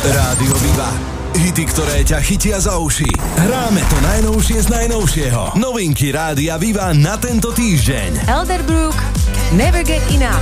Rádio Viva. Hity, ktoré ťa chytia za uši. Hráme to najnovšie z najnovšieho. Novinky Rádia Viva na tento týždeň. Elderbrook, Never Get Enough.